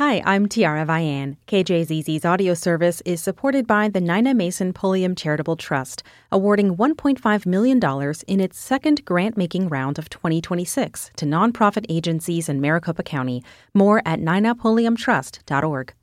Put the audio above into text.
Hi, I'm Tiara Vian. KJZZ's audio service is supported by the Nina Mason Pulliam Charitable Trust, awarding $1.5 million in its second grant-making round of 2026 to nonprofit agencies in Maricopa County. More at ninapulliamtrust.org.